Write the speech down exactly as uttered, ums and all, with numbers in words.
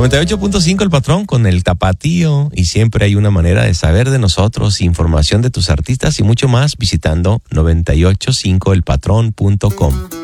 noventa y ocho punto cinco El Patrón con el Tapatío, y siempre hay una manera de saber de nosotros, información de tus artistas y mucho más visitando noventa y ocho punto cinco el patrón punto com.